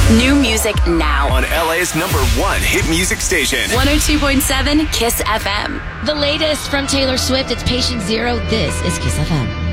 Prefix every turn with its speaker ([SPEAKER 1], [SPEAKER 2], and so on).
[SPEAKER 1] New music now.
[SPEAKER 2] On LA's #1 hit music station.
[SPEAKER 1] 102.7 Kiss FM.
[SPEAKER 3] The latest from Taylor Swift, it's Patient Zero. This is Kiss FM.